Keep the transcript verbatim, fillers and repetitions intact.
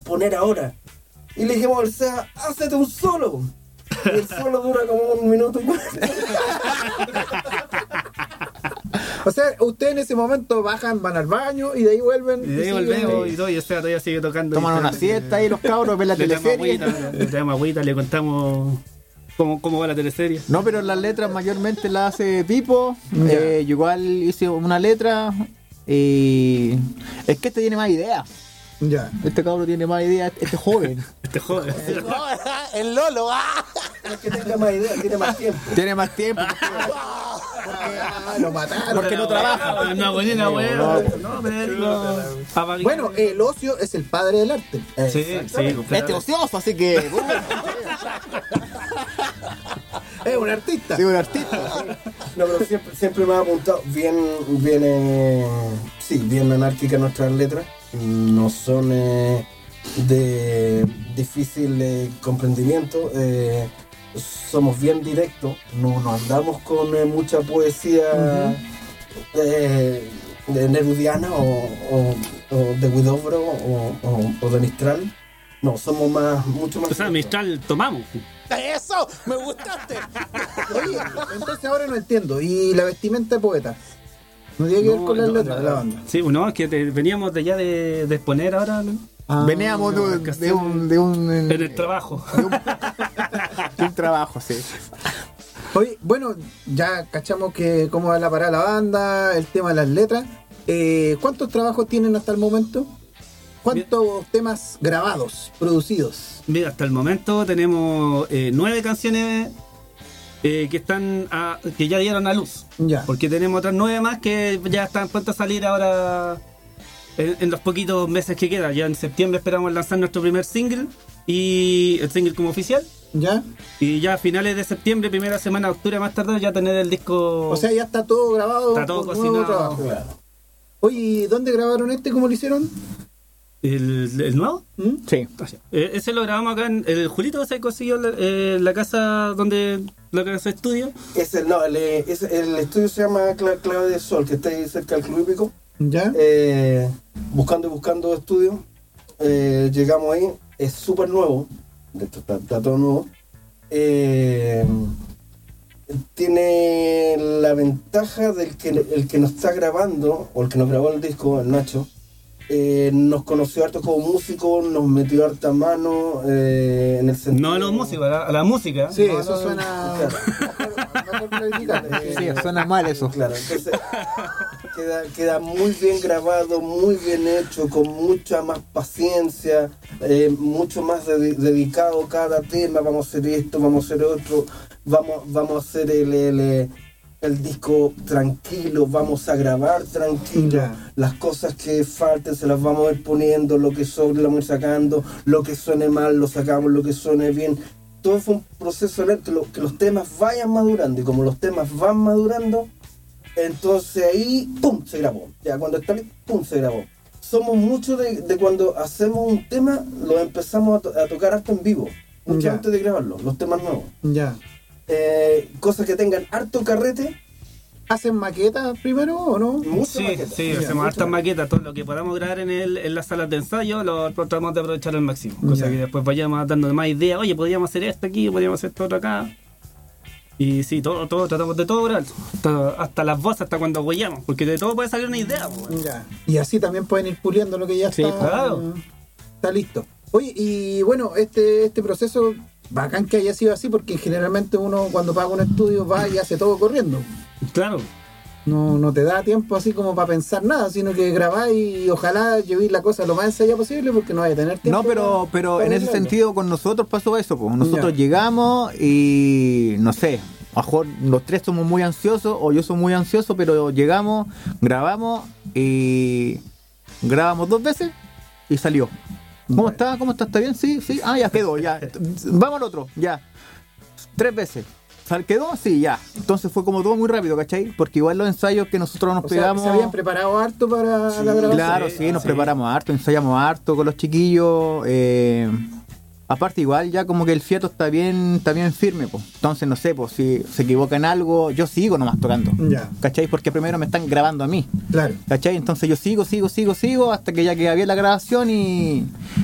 poner ahora. Y le dijimos al Seba, hácete un solo. Y el solo dura como un minuto y cuarenta. O sea, ustedes en ese momento bajan, van al baño y de ahí vuelven. Y de ahí volvemos y todo, y o sea, todavía sigue tocando. Toman una siesta y los cabros ven la le teleserie. Damos agüita, le damos agüita, le contamos cómo, cómo va la teleserie. No, pero las letras mayormente las hace Pipo. Eh, yo igual hice una letra y es que este tiene más ideas. Ya. Este cabro tiene más ideas, este joven. Este joven. El, el Lolo. ¡Ah! No es que tenga más ideas, tiene más tiempo. Tiene más tiempo. Porque, porque ah, lo mataron. Porque no trabaja. No, buena, weón. No, pero bueno, el ocio es el padre del arte. Sí, sí. Este ocioso, así que. Es un artista. Sí, un artista. No, pero siempre, siempre me ha apuntado bien, bien, eh, sí, bien anárquica nuestras letras. No son eh, de difícil eh, comprendimiento. Eh, somos bien directos. No nos andamos con eh, mucha poesía uh-huh. eh, de Nerudiana o, o, o de Huidobro o, o, o de Mistral. No, somos más, mucho más. O sea, Mistral tomamos. ¡Eso! ¡Me gustaste! Oye, entonces ahora no entiendo. ¿Y la vestimenta de poeta? No tiene que no, ver con las no, letras no, de la banda. Sí, no, es que te, veníamos de ya de, de exponer ahora, ¿no? Ah, veníamos de, de, de un... De un en el trabajo. De un, de un trabajo, sí. Oye, bueno, ya cachamos que cómo va la parada la banda, el tema de las letras. Eh, ¿Cuántos trabajos tienen hasta el momento? ¿Cuántos Bien. temas grabados, producidos? Mira, hasta el momento tenemos eh, nueve canciones eh, que están a, que ya dieron a luz. Ya. Porque tenemos otras nueve más que ya están pronto a salir ahora en, en los poquitos meses que quedan. Ya en septiembre esperamos lanzar nuestro primer single y el single como oficial. Ya. Y ya a finales de septiembre, primera semana de octubre más tarde, ya tener el disco. O sea, ya está todo grabado. Está todo cocinado. Trabajo. Claro. Oye, ¿dónde grabaron este? ¿Cómo lo hicieron? ¿El, el nuevo? ¿Mm? Sí. Eh, ese lo grabamos acá en el Julito, se consiguió la, eh, la casa donde la casa de estudio. Es el, no, el, es, el estudio se llama Cla- Clave de Sol, que está ahí cerca del Club Hípico. Ya. Eh, buscando y buscando estudios. Eh, llegamos ahí, es súper nuevo. De hecho, está, está todo nuevo. Eh, tiene la ventaja del que el que nos está grabando, o el que nos grabó el disco, el Nacho. Eh, nos conoció harto como músico, nos metió harta mano eh, en el sentido... No a los músicos, a la, a la música. Sí, no, eso no, suena... Claro. Sí, suena mal eso. Claro, entonces queda, queda muy bien grabado, muy bien hecho, con mucha más paciencia, eh, mucho más de, dedicado cada tema. Vamos a hacer esto, vamos a hacer otro, vamos, vamos a hacer el... el el disco tranquilo, vamos a grabar tranquilo, yeah. Las cosas que falten se las vamos a ir poniendo, lo que sobre lo vamos a ir sacando, lo que suene mal lo sacamos, lo que suene bien. Todo fue un proceso lento, lo, que los temas vayan madurando, y como los temas van madurando, entonces ahí, ¡pum!, se grabó. Ya cuando está listo, ¡pum!, se grabó. Somos muchos de, de cuando hacemos un tema, lo empezamos a, to- a tocar hasta en vivo, mucho yeah. antes de grabarlo, los temas nuevos. Ya. Yeah. Eh, cosas que tengan harto carrete. ¿Hacen maquetas primero o no? Muchas sí, maquetas. Sí, sí, hacemos hartas maquetas. Todo lo que podamos grabar en, el, en las salas de ensayo lo tratamos de aprovechar al máximo. Cosa yeah. que después vayamos dando más ideas. Oye, podríamos hacer esto aquí, podríamos hacer esto otro acá. Y sí, todo, todo, tratamos de todo grabar. Hasta, hasta las voces, hasta cuando huellamos. Porque de todo puede salir una idea. Pues. Yeah. Y así también pueden ir puliendo lo que ya sí, está, claro. está listo. Oye, y bueno, este, este proceso... Bacán que haya sido así, porque generalmente uno cuando paga un estudio va y hace todo corriendo. Claro. No, no te da tiempo así como para pensar nada, sino que grabáis y ojalá llevéis la cosa lo más ensayada posible, porque no vaya a tener tiempo. No, pero, para, pero para en ese verlo. sentido con nosotros pasó eso, pues. Nosotros ya. llegamos y no sé, a lo mejor los tres somos muy ansiosos, o yo soy muy ansioso, pero llegamos, grabamos y grabamos dos veces y salió. ¿Cómo bueno. está? ¿Cómo está? ¿Está bien? Sí, sí. Ah, ya quedó, ya. Vamos al otro, ya. Tres veces. ¿Quedó? Sí, ya. Entonces fue como todo muy rápido, ¿cachai? Porque igual los ensayos que nosotros nos o pegamos... sea, ¿se habían preparado harto para sí, la grabación? Claro, sí, nos sí. preparamos harto, ensayamos harto con los chiquillos. Eh... Aparte igual ya como que el fiato está bien, está bien firme, pues. Entonces no sé, pues si se equivoca en algo, yo sigo nomás tocando. Ya. ¿Cachai? Porque primero me están grabando a mí. Claro. ¿Cachai? Entonces yo sigo, sigo, sigo, sigo hasta que ya queda bien la grabación y,